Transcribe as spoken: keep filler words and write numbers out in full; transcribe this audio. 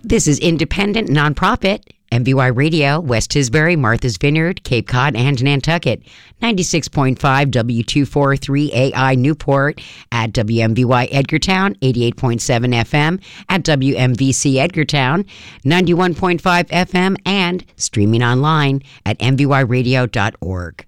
This is independent, nonprofit, M V Y Radio, West Tisbury, Martha's Vineyard, Cape Cod, and Nantucket. ninety-six point five W two forty-three A I Newport, at W M V Y Edgartown, eighty-eight point seven F M, at W M V C Edgartown, ninety-one point five F M, and streaming online at M V Y radio dot org.